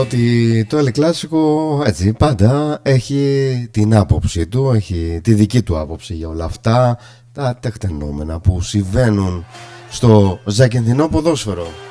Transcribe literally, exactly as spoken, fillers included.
Ότι το El Clasico έτσι πάντα έχει την άποψη του, έχει τη δική του άποψη για όλα αυτά τα τεκτενόμενα που συμβαίνουν στο ζακεντινό ποδόσφαιρο.